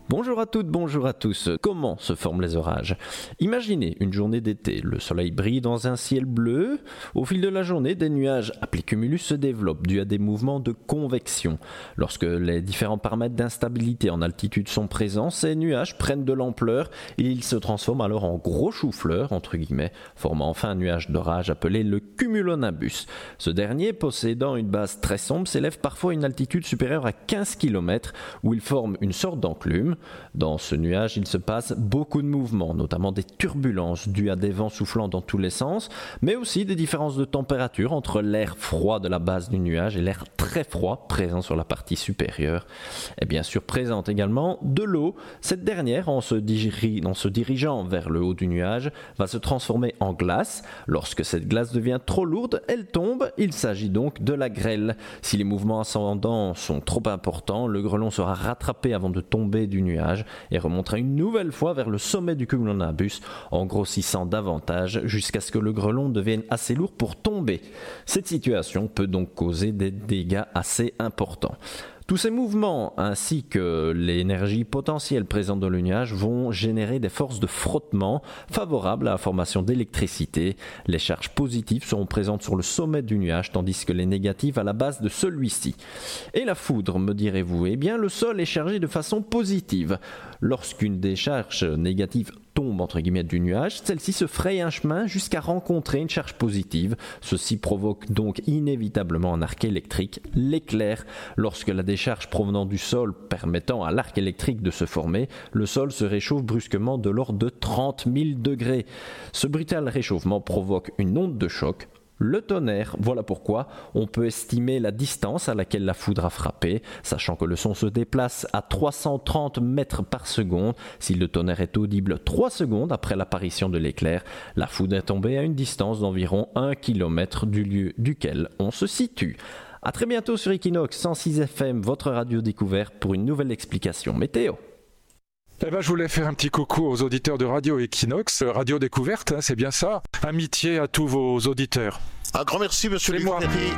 Bonjour à toutes, bonjour à tous. Comment se forment les orages ? Imaginez une journée d'été. Le soleil brille dans un ciel bleu. Au fil de la journée, des nuages appelés cumulus se développent dû à des mouvements de convection. Lorsque les différents paramètres d'instabilité en altitude sont présents, ces nuages prennent de l'ampleur et ils se transforment alors en gros choux-fleurs, entre guillemets, formant enfin un nuage d'orage appelé le cumulonimbus. Ce dernier, possédant une base très sombre, s'élève parfois à une altitude supérieure à 15 km où il forme une sorte d'enclume. Dans ce nuage, il se passe beaucoup de mouvements, notamment des turbulences dues à des vents soufflant dans tous les sens, mais aussi des différences de température entre l'air froid de la base du nuage et l'air très froid présent sur la partie supérieure. Et bien sûr, présente également de l'eau. Cette dernière, en se dirigeant vers le haut du nuage, va se transformer en glace. Lorsque cette glace devient trop lourde, elle tombe. Il s'agit donc de la grêle. Si les mouvements ascendants sont trop importants, le grêlon sera rattrapé avant de tomber du nuage et remontera une nouvelle fois vers le sommet du cumulonimbus en grossissant davantage jusqu'à ce que le grêlon devienne assez lourd pour tomber. Cette situation peut donc causer des dégâts assez importants. Tous ces mouvements ainsi que l'énergie potentielle présente dans le nuage vont générer des forces de frottement favorables à la formation d'électricité. Les charges positives seront présentes sur le sommet du nuage tandis que les négatives à la base de celui-ci. Et la foudre, me direz-vous ? Eh bien, le sol est chargé de façon positive. Lorsqu'une des charges négatives tombe entre guillemets du nuage, celle-ci se fraye un chemin jusqu'à rencontrer une charge positive. Ceci provoque donc inévitablement un arc électrique, l'éclair. Lorsque la décharge provenant du sol permettant à l'arc électrique de se former, le sol se réchauffe brusquement de l'ordre de 30 000 degrés. Ce brutal réchauffement provoque une onde de choc. Le tonnerre, voilà pourquoi on peut estimer la distance à laquelle la foudre a frappé, sachant que le son se déplace à 330 mètres par seconde. Si le tonnerre est audible 3 secondes après l'apparition de l'éclair, la foudre est tombée à une distance d'environ 1 km du lieu duquel on se situe. A très bientôt sur Equinox 106 FM, votre radio découverte pour une nouvelle explication météo. Je voulais faire un petit coucou aux auditeurs de Radio Equinox, Radio Découverte, c'est bien ça. Amitié à tous vos auditeurs. Un grand merci, monsieur C'est moi. Luc Ferry.